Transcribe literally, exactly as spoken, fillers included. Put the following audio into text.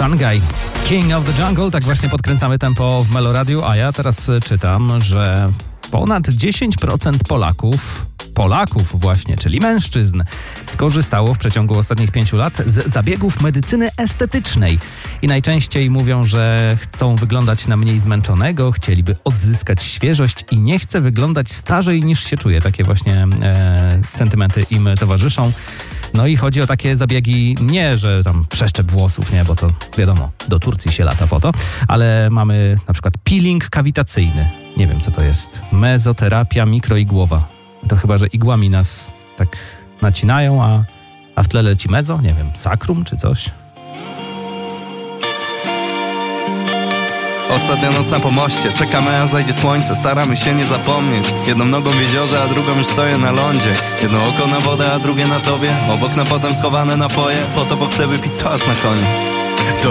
Shanghai, King of the Jungle. Tak właśnie podkręcamy tempo w Meloradiu, a ja teraz czytam, że ponad dziesięć procent Polaków, Polaków właśnie, czyli mężczyzn, skorzystało w przeciągu ostatnich pięciu lat z zabiegów medycyny estetycznej. I najczęściej mówią, że chcą wyglądać na mniej zmęczonego, chcieliby odzyskać świeżość i nie chce wyglądać starzej niż się czuje. Takie właśnie e, sentymenty im towarzyszą. No i chodzi o takie zabiegi, nie, że tam przeszczep włosów, nie, bo to wiadomo, do Turcji się lata po to, ale mamy na przykład peeling kawitacyjny. Nie wiem, co to jest. Mezoterapia mikroigłowa. To chyba, że igłami nas tak nacinają, a, a w tle leci mezo, nie wiem, sakrum czy coś. Ostatnia noc na pomoście, czekamy aż zajdzie słońce. Staramy się nie zapomnieć. Jedną nogą w jeziorze, a drugą już stoję na lądzie. Jedno oko na wodę, a drugie na tobie. Obok na potem schowane napoje, po to bo chcę wypić toast na koniec. To